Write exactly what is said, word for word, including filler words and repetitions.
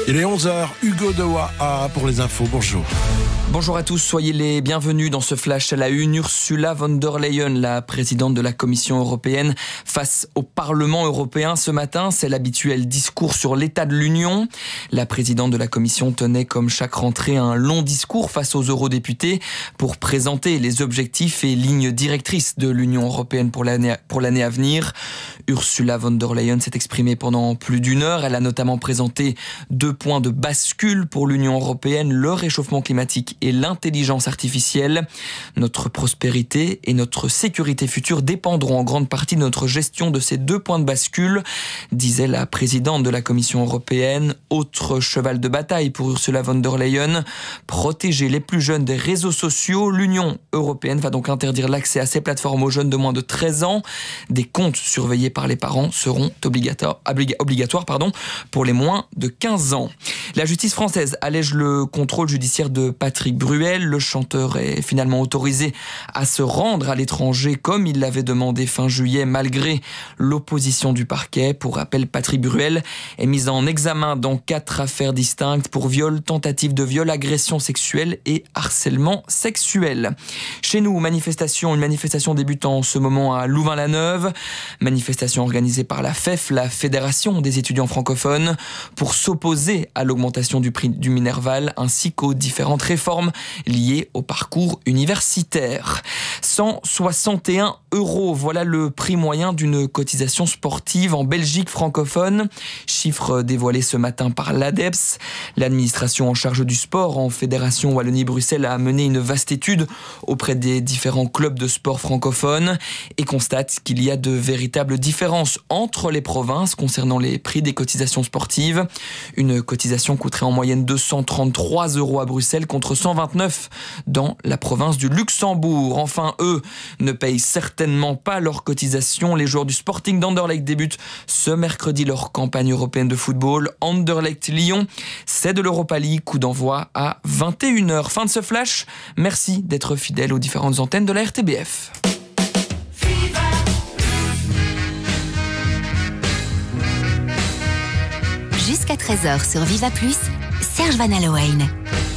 Il est onze heures, Hugo Dewa pour les infos, bonjour. Bonjour à tous, soyez les bienvenus dans ce flash à la une. Ursula von der Leyen, la présidente de la Commission européenne, face au Parlement européen ce matin. C'est l'habituel discours sur l'état de l'Union. La présidente de la Commission tenait comme chaque rentrée un long discours face aux eurodéputés pour présenter les objectifs et lignes directrices de l'Union européenne pour l'année, pour l'année à venir. Ursula von der Leyen s'est exprimée pendant plus d'une heure. Elle a notamment présenté deux points de bascule pour l'Union européenne, le réchauffement climatique et l'intelligence artificielle. Notre prospérité et notre sécurité future dépendront en grande partie de notre gestion de ces deux points de bascule, disait la présidente de la Commission européenne. Autre cheval de bataille pour Ursula von der Leyen, protéger les plus jeunes des réseaux sociaux. L'Union européenne va donc interdire l'accès à ces plateformes aux jeunes de moins de treize ans. Des comptes surveillés par les parents seront obligatoires, obligatoires pardon, pour les moins de quinze ans. La justice française allège le contrôle judiciaire de Patrick Bruel. Le chanteur est finalement autorisé à se rendre à l'étranger comme il l'avait demandé fin juillet malgré l'opposition du parquet. Pour rappel, Patrick Bruel est mis en examen dans quatre affaires distinctes pour viol, tentative de viol, agression sexuelle et harcèlement sexuel. Chez nous, manifestation, une manifestation débute en ce moment à Louvain-la-Neuve. Manifestation organisée par la F E F, la Fédération des étudiants francophones, pour s'opposer à l'augmentation du prix du Minerval ainsi qu'aux différentes réformes liées au parcours universitaire. cent soixante et un euros, voilà le prix moyen d'une cotisation sportive en Belgique francophone. Chiffre dévoilé ce matin par l'ADEPS. L'administration en charge du sport en Fédération Wallonie-Bruxelles a mené une vaste étude auprès des différents clubs de sport francophones et constate qu'il y a de véritables différences entre les provinces concernant les prix des cotisations sportives. Une cotisation coûterait en moyenne deux cent trente-trois euros à Bruxelles contre cent vingt-neuf dans la province du Luxembourg. Enfin, eux ne payent certainement pas leur cotisation. Les joueurs du Sporting d'Anderlecht débutent ce mercredi leur campagne européenne de football. Anderlecht-Lyon, c'est de l'Europa League, coup d'envoi à vingt et une heures. Fin de ce flash, merci d'être fidèle aux différentes antennes de la R T B F. Jusqu'à treize heures sur Viva Plus, Serge Van Allowen.